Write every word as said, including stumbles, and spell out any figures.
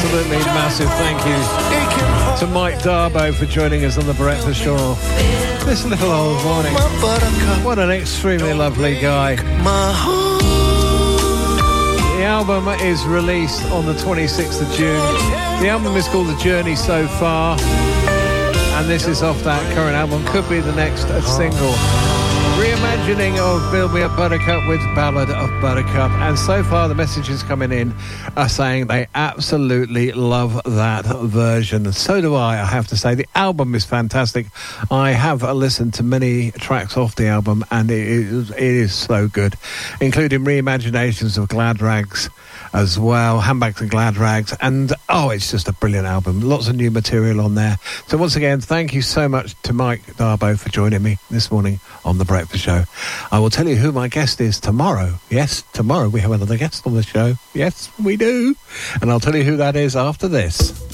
absolutely massive thank you to Mike Darbo for joining us on the Breakfast Show this little old morning. What an extremely lovely guy. The album is released on the twenty-sixth of June. The album is called The Journey So Far, and this is off that current album. Could be the next single. Reimagining of Build Me Up Buttercup with Ballad of Buttercup. And so far the messages coming in are saying they absolutely love that version. So do I, I have to say. The album is fantastic. I have listened to many tracks off the album and it is, it is so good, including reimaginations of Glad Rags as well, Handbags and Glad Rags, and oh, it's just a brilliant album. Lots of new material on there. So once again, thank you so much to Mike Darbo for joining me this morning on The Breakfast Show. I will tell you who my guest is tomorrow. Yes, tomorrow we have another guest on the show. Yes, we do. And I'll tell you who that is after this.